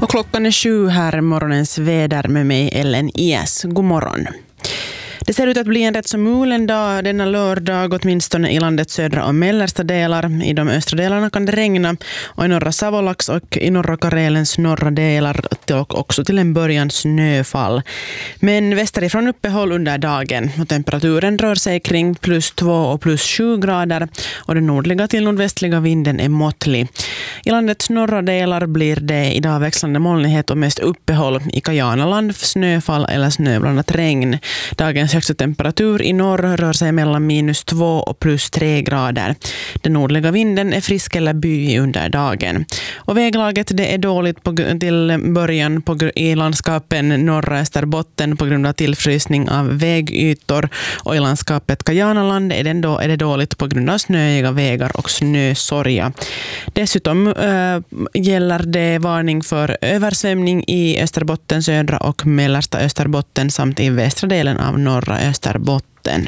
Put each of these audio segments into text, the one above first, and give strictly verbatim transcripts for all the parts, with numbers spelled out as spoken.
Och klockan är sju här, morgonens väder med mig Ellen Ies. God morgon. Det ser ut att bli en rätt så mulen dag denna lördag, åtminstone i landets södra och mellersta delar. I de östra delarna kan det regna och i norra Savolax och i norra Karelens norra delar och också till en början snöfall. Men västerifrån uppehåll under dagen och temperaturen rör sig kring plus två och plus sju grader och den nordliga till nordvästliga vinden är måttlig. I landets norra delar blir det idag växlande molnighet och mest uppehåll. I Kajanaland snöfall eller snöblandat regn. Dagens högsta temperatur i norr rör sig mellan minus två och plus tre grader. Den nordliga vinden är frisk eller by under dagen. Och väglaget det är dåligt på, till början på, i landskapen norra Österbotten på grund av tillfrysning av vägytor. Och i landskapet Kajanaland är det, då, är det dåligt på grund av snöiga vägar och snösorga. Dessutom äh, gäller det varning för översvämning i Österbotten, södra och mellersta Österbotten samt i västra delen av norra Österbotten.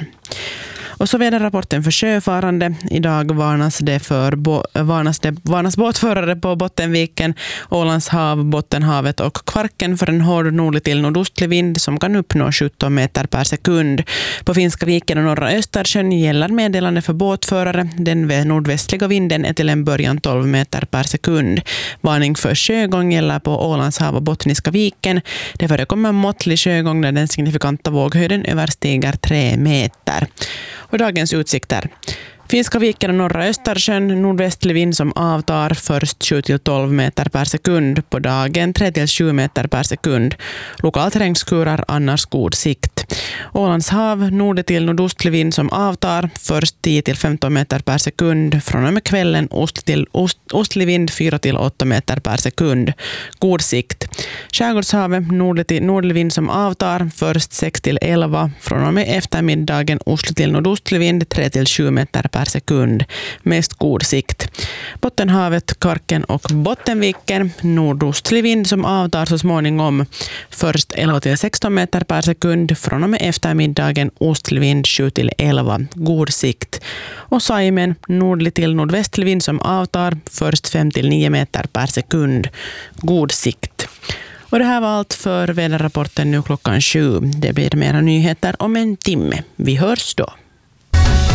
Och så väderrapporten för sjöfarande. Idag varnas det för bo, varnas, det, varnas båtförare på Bottenviken, Ålands hav, Bottenhavet och Kvarken för en hård nordlig till nordostlig vind som kan uppnå sjutton meter per sekund. På Finska viken och norra Östersjön gäller meddelande för båtförare. Den nordvästliga vinden är till en början tolv meter per sekund. Varning för sjögång gäller på Ålands hav och Bottniska viken. Det förekommer måttlig sjögång när den signifikanta våghöjden överstiger tre meter. Och dagens utsikter. Finska viken och norra Östersjön, nordvästlig vind som avtar, först sju till tolv meter per sekund på dagen, tre till sju meter per sekund. Lokalt regnskurar, annars god sikt. Ålands hav, nord till nordostlig vind som avtar, först tio till femton meter per sekund. Från och med kvällen ost till ost, ostlig vind fyra till åtta meter per sekund. God sikt. Skärgårdshavet, nord till nordlig vind som avtar, först sex till elva. Från och med eftermiddagen ostlig till nordostlig vind tre till sju meter per sekund. Mest god sikt. Bottenhavet, Kvarken och Bottenviken, nordostlig vind som avtar så småningom. Först elva till sexton meter per sekund. Från och med eftermiddagen ostlig vind sju till elva. God sikt. Och Saimen, nordlig till nordvästlig vind som avtar. Först fem till nio meter per sekund. God sikt. Och det här var allt för väderrapporten nu klockan sju. Det blir mera nyheter om en timme. Vi hörs då.